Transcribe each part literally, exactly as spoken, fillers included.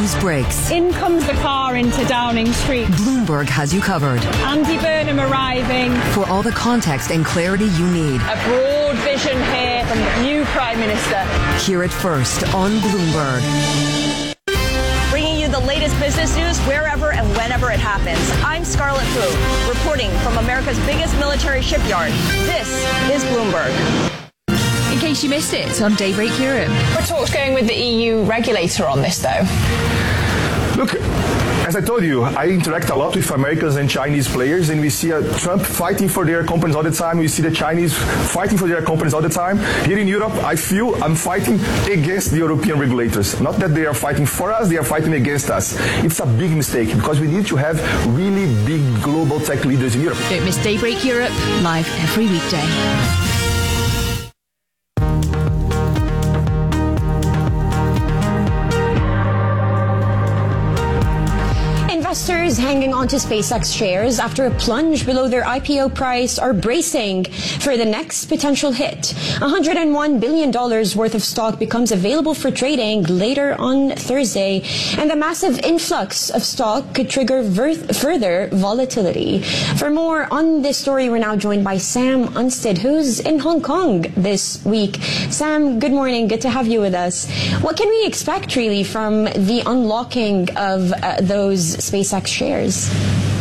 news breaks. In comes the car into Downing Street. Bloomberg has you covered. Andy Burnham arriving. For all the context and clarity you need. A broad vision here from the new Prime Minister. Hear it first on Bloomberg. Bringing you the latest business news wherever and whenever it happens. I'm Scarlett Fu, reporting from America's biggest military shipyard. This is Bloomberg. In case you missed it on Daybreak Europe. We're talks going with the E U regulator on this, though. Look, as I told you, I interact a lot with Americans and Chinese players, and we see uh, Trump fighting for their companies all the time. We see the Chinese fighting for their companies all the time. Here in Europe, I feel I'm fighting against the European regulators. Not that they are fighting for us, they are fighting against us. It's a big mistake because we need to have really big global tech leaders in Europe. Don't miss Daybreak Europe, live every weekday. Investors hanging onto SpaceX shares after a plunge below their I P O price are bracing for the next potential hit. one hundred one billion dollars worth of stock becomes available for trading later on Thursday, and the massive influx of stock could trigger ver- further volatility. For more on this story, we're now joined by Sam Unstead, who's in Hong Kong this week. Sam, good morning. Good to have you with us. What can we expect, really, from the unlocking of uh, those SpaceX shares?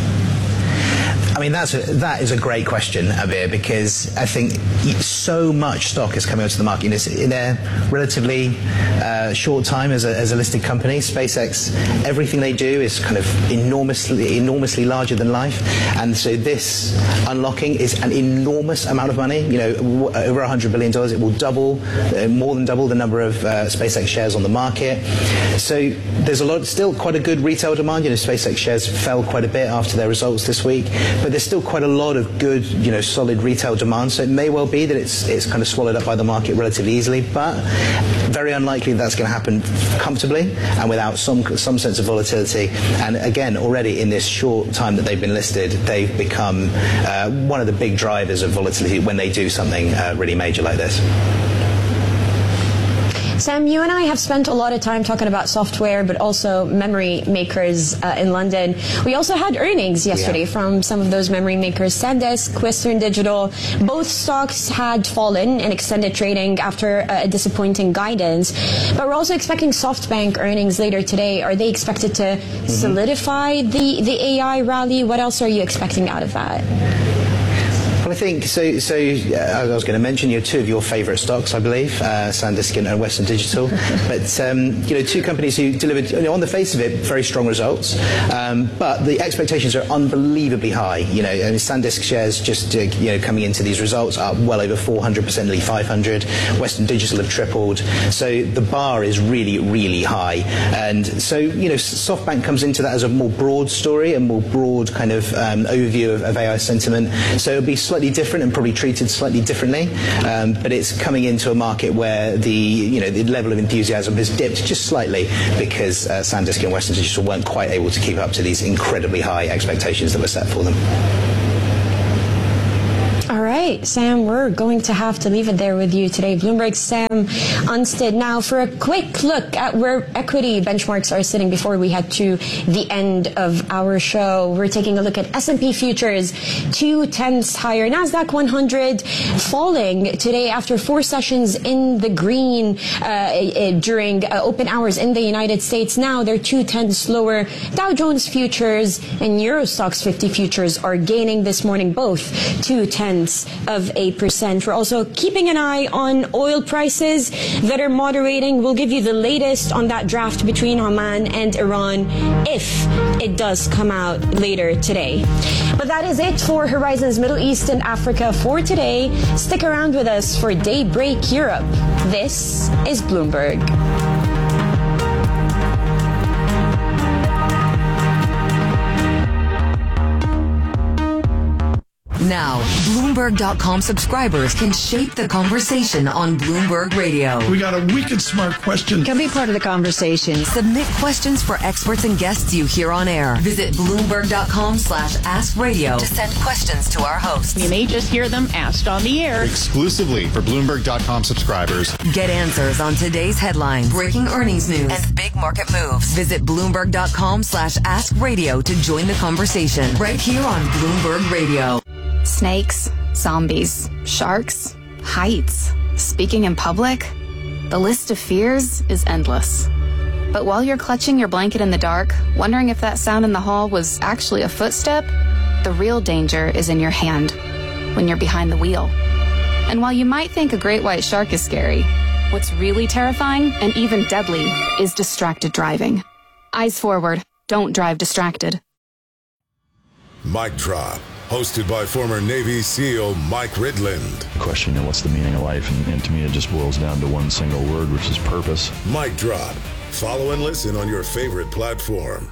I mean, that's a, that is a great question, Abir, because I think so much stock is coming onto the market. In a relatively uh, short time as a, as a listed company, SpaceX, everything they do is kind of enormously, enormously larger than life. And so this unlocking is an enormous amount of money, you know, over one hundred billion dollars. It will double, uh, more than double the number of uh, SpaceX shares on the market. So there's a lot, still quite a good retail demand. You know, SpaceX shares fell quite a bit after their results this week, but there's still quite a lot of good, you know, solid retail demand. So it may well be that it's it's kind of swallowed up by the market relatively easily, but very unlikely that's going to happen comfortably and without some some sense of volatility. And again, already in this short time that they've been listed, they've become uh, one of the big drivers of volatility when they do something uh, really major like this. Sam, you and I have spent a lot of time talking about software, but also memory makers uh, in London. We also had earnings yesterday yeah. from some of those memory makers, SanDisk, Western Digital. Both stocks had fallen in extended trading after a disappointing guidance. But we're also expecting SoftBank earnings later today. Are they expected to mm-hmm. solidify the, the A I rally? What else are you expecting out of that? Well, I think, so, so uh, I was going to mention, you know, two of your favourite stocks, I believe, uh, SanDisk and Western Digital. But, um, you know, two companies who delivered, you know, on the face of it, very strong results. Um, but the expectations are unbelievably high. You know, I mean, SanDisk shares just, uh, you know, coming into these results are well over four hundred percent, nearly five hundred. Western Digital have tripled. So the bar is really, really high. And so, you know, SoftBank comes into that as a more broad story, a more broad kind of um, overview of, of A I sentiment. So it'll be slightly different and probably treated slightly differently, um, but it's coming into a market where the you know the level of enthusiasm has dipped just slightly because uh, SanDisk and Western Digital weren't quite able to keep up to these incredibly high expectations that were set for them. All right, Sam, we're going to have to leave it there with you today. Bloomberg's Sam Unstead. Now, for a quick look at where equity benchmarks are sitting before we head to the end of our show, we're taking a look at S and P futures, two-tenths higher. NASDAQ one hundred falling today after four sessions in the green uh, during uh, open hours in the United States. Now they're two-tenths lower. Dow Jones futures and Eurostoxx fifty futures are gaining this morning, both two-tenths of a percent. We're also keeping an eye on oil prices that are moderating. We'll give you the latest on that draft between Oman and Iran if it does come out later today. But that is it for Horizons Middle East and Africa for today. Stick around with us for Daybreak Europe. This is Bloomberg. Now, Bloomberg dot com subscribers can shape the conversation on Bloomberg Radio. We got a wicked smart question. Can be part of the conversation. Submit questions for experts and guests you hear on air. Visit Bloomberg dot com slash ask radio to send questions to our hosts. You may just hear them asked on the air. Exclusively for Bloomberg dot com subscribers. Get answers on today's headlines, breaking earnings news, and big market moves. Visit Bloomberg dot com slash ask radio to join the conversation right here on Bloomberg Radio. Snakes, zombies, sharks, heights, speaking in public. The list of fears is endless. But while you're clutching your blanket in the dark, wondering if that sound in the hall was actually a footstep, the real danger is in your hand when you're behind the wheel. And while you might think a great white shark is scary, what's really terrifying and even deadly is distracted driving. Eyes forward. Don't drive distracted. Mic Drop, hosted by former Navy SEAL Mike Ridland. Question, you know, what's the meaning of life? And, and to me, it just boils down to one single word, which is purpose. Mic Drop. Follow and listen on your favorite platform.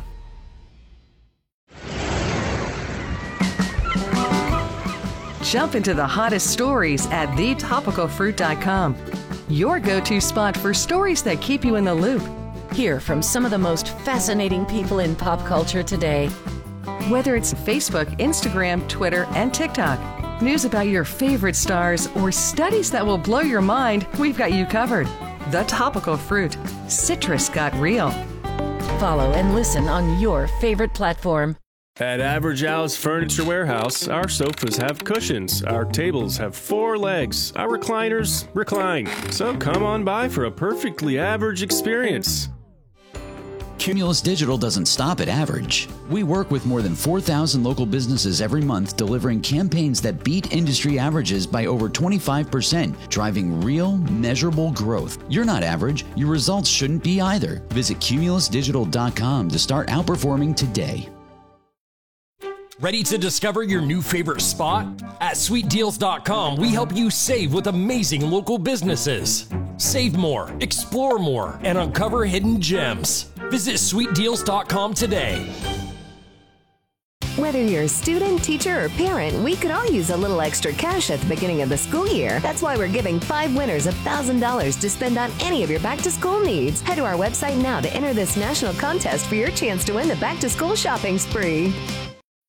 Jump into the hottest stories at the topical fruit dot com. Your go-to spot for stories that keep you in the loop. Hear from some of the most fascinating people in pop culture today. Whether it's Facebook, Instagram, Twitter, and TikTok, news about your favorite stars, or studies that will blow your mind, we've got you covered. The Topical Fruit. Citrus got real. Follow and listen on your favorite platform. At Average Al's Furniture Warehouse, our sofas have cushions, our tables have four legs, our recliners recline. So come on by for a perfectly average experience. Cumulus Digital doesn't stop at average. We work with more than four thousand local businesses every month, delivering campaigns that beat industry averages by over twenty-five percent, driving real, measurable growth. You're not average. Your results shouldn't be either. Visit Cumulus Digital dot com to start outperforming today. Ready to discover your new favorite spot? At Sweet Deals dot com, we help you save with amazing local businesses. Save more, explore more, and uncover hidden gems. Visit Sweet Deals dot com today. Whether you're a student, teacher, or parent, we could all use a little extra cash at the beginning of the school year. That's why we're giving five winners one thousand dollars to spend on any of your back-to-school needs. Head to our website now to enter this national contest for your chance to win the back-to-school shopping spree.